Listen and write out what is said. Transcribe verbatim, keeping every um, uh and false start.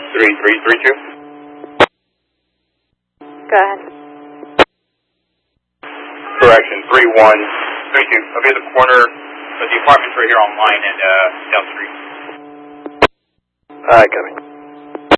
three three three two. Go ahead. Correction, three one three two. I'll be at the corner of the apartments right here on Line and uh, South Street. Alright, coming.